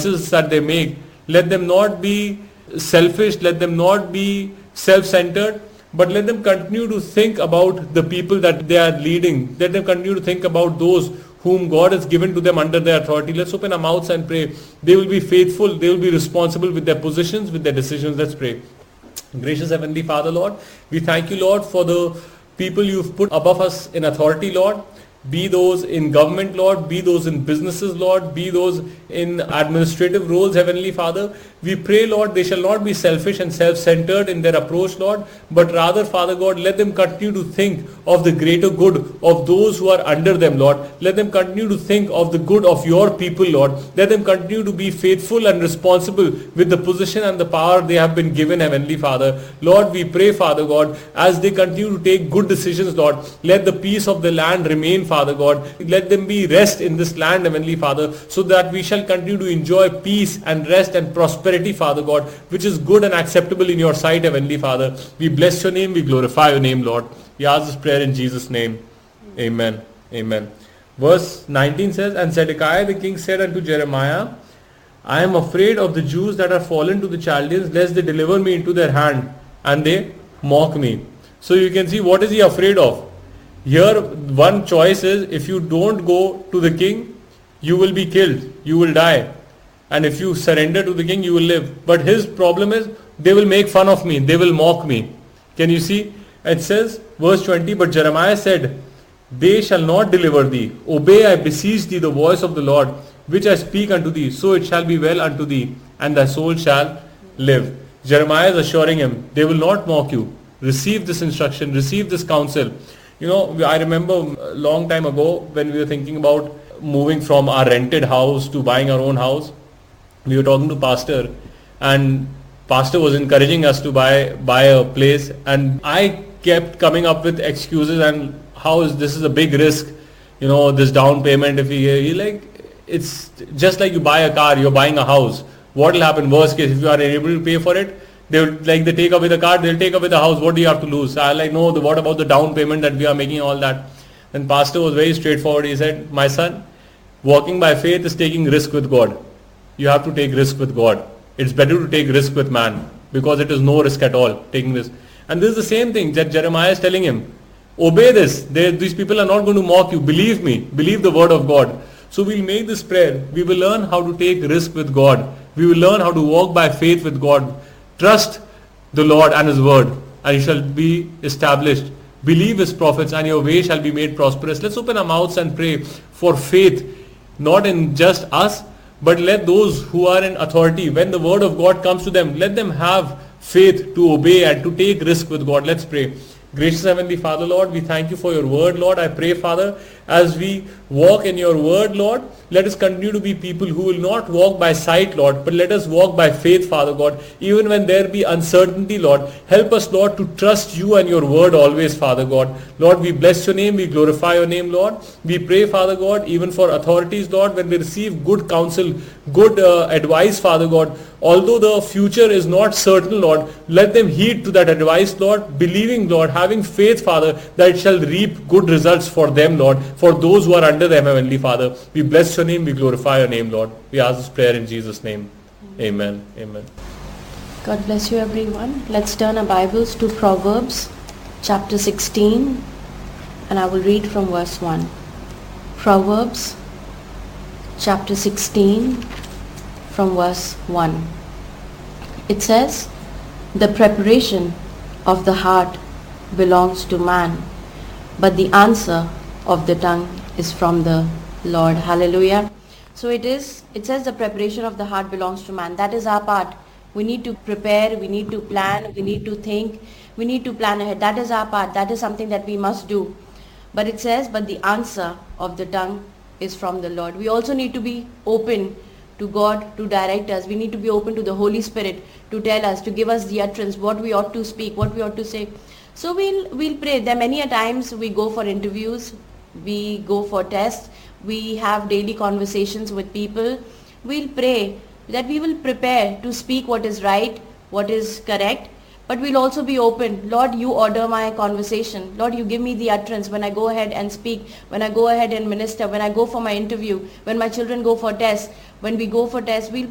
choices that they make, let them not be selfish, let them not be self-centered, but let them continue to think about the people that they are leading. Let them continue to think about those whom God has given to them under their authority. Let's open our mouths and pray. They will be faithful. They will be responsible with their positions, with their decisions. Let's pray. Gracious Heavenly Father, Lord, we thank you, Lord, for the people you've put above us in authority, Lord. Be those in government, Lord. Be those in businesses, Lord. Be those in administrative roles, Heavenly Father. We pray, Lord, they shall not be selfish and self-centered in their approach, Lord, but rather, Father God, let them continue to think of the greater good of those who are under them, Lord. Let them continue to think of the good of your people, Lord. Let them continue to be faithful and responsible with the position and the power they have been given, Heavenly Father. Lord, we pray, Father God, as they continue to take good decisions, Lord, let the peace of the land remain, Father God. Let them be rest in this land, Heavenly Father, so that we shall continue to enjoy peace and rest and prosperity, Father God, which is good and acceptable in your sight, Heavenly Father. We bless your name, we glorify your name, Lord. We ask this prayer in Jesus' name. Amen. Amen. Verse 19 says, And Zedekiah the king said unto Jeremiah, I am afraid of the Jews that are fallen to the Chaldeans, lest they deliver me into their hand, and they mock me. So you can see, what is he afraid of? Here one choice is, if you don't go to the king, you will be killed, you will die. And if you surrender to the king, you will live. But his problem is, they will make fun of me, they will mock me. Can you see? It says, verse 20, But Jeremiah said, They shall not deliver thee. Obey, I beseech thee, the voice of the Lord, which I speak unto thee. So it shall be well unto thee, and thy soul shall live. Jeremiah is assuring him, they will not mock you. Receive this instruction, receive this counsel. You know, I remember a long time ago when we were thinking about moving from our rented house to buying our own house. We were talking to pastor, and pastor was encouraging us to buy a place, and I kept coming up with excuses and this is a big risk, you know, this down payment. If he like, it's just like you buy a car, you're buying a house. What will happen? Worst case, if you are able to pay for it, they take away the car, they'll take away the house. What do you have to lose? I like, no, what about the down payment that we are making, all that? And pastor was very straightforward. He said, my son, walking by faith is taking risk with God. You have to take risk with God. It's better to take risk with man, because it is no risk at all taking risk. And this is the same thing that Jeremiah is telling him. Obey this. These people are not going to mock you. Believe me. Believe the word of God. So we'll make this prayer. We will learn how to take risk with God. We will learn how to walk by faith with God. Trust the Lord and his word, and you shall be established. Believe his prophets, and your way shall be made prosperous. Let's open our mouths and pray for faith, not in just us, but let those who are in authority, when the word of God comes to them, let them have faith to obey and to take risk with God. Let's pray. Gracious Heavenly Father, Lord, we thank you for your word, Lord. I pray, Father, as we walk in your word, Lord, let us continue to be people who will not walk by sight, Lord, but let us walk by faith, Father God. Even when there be uncertainty, Lord, help us, Lord, to trust you and your word always, Father God. Lord, we bless your name, we glorify your name, Lord. We pray, Father God, even for authorities, Lord, when they receive good counsel, good advice, Father God, although the future is not certain, Lord, let them heed to that advice, Lord, believing, Lord, having faith, Father, that it shall reap good results for them, Lord, for those who are under them, Heavenly Father. We bless your name, we glorify your name, Lord. We ask this prayer in Jesus' name. Amen. Amen. God bless you, everyone. Let's turn our Bibles to Proverbs chapter 16, and I will read from verse 1. Proverbs chapter 16 from verse 1. It says, The preparation of the heart belongs to man, but the answer of the tongue is from the Lord. Hallelujah. So it says the preparation of the heart belongs to man. That is our part. We need to prepare, we need to plan, we need to think, we need to plan ahead. That is our part. That is something that we must do. But it says, but the answer of the tongue is from the Lord. We also need to be open to God to direct us. We need to be open to the Holy Spirit to tell us, to give us the utterance, what we ought to speak, what we ought to say. So we'll pray. There are many a times we go for interviews, we go for tests, we have daily conversations with people. We'll pray that we will prepare to speak what is right, what is correct, but we'll also be open. Lord, you order my conversation. Lord, you give me the utterance when I go ahead and speak, when I go ahead and minister, when I go for my interview, when my children go for tests. When we go for tests, we'll